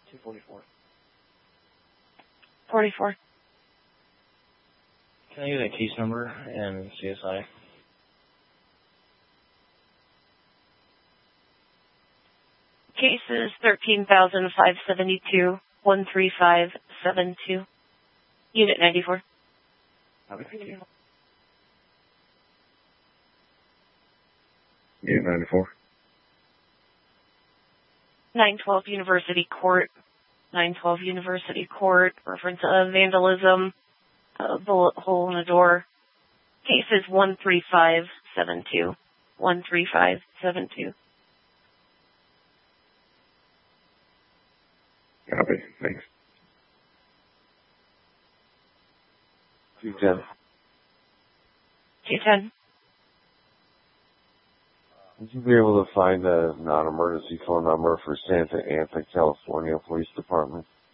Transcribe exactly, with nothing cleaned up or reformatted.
two forty-four. forty-four. Can I get a case number and C S I? Cases thirteen thousand five seventy-two, one three five seven two. Unit ninety-four. Thank you. Unit ninety-four. nine twelve University Court. nine twelve University Court. Reference of vandalism. A bullet hole in a door. Cases one three five seven two. one three five seven two. Copy. Thanks. two ten. two ten. Would you be able to find a non-emergency phone number for Santa Ana, California Police Department?